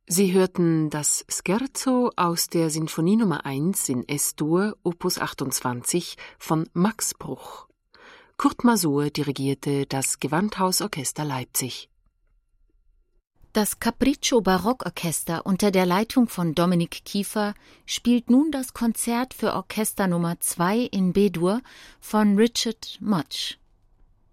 Sie hörten das Scherzo aus der Sinfonie Nummer 1 in S-Dur, Opus 28 von Max Bruch. Kurt Masur dirigierte das Gewandhausorchester Leipzig. Das Capriccio Barockorchester unter der Leitung von Dominik Kiefer spielt nun das Konzert für Orchester Nummer 2 in B-Dur von Richard Much.